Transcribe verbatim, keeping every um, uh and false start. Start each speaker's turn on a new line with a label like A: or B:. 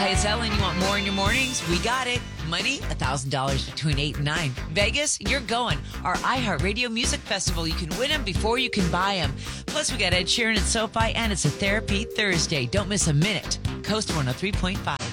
A: it's Ellen. You want more in your mornings? We got it. Money, one thousand dollars between eight and nine. Vegas, you're going. Our iHeartRadio Music Festival. You can win them before you can buy them. Plus, we got Ed Sheeran at SoFi, and it's a Therapy Thursday. Don't miss a minute. Coast one oh three point five.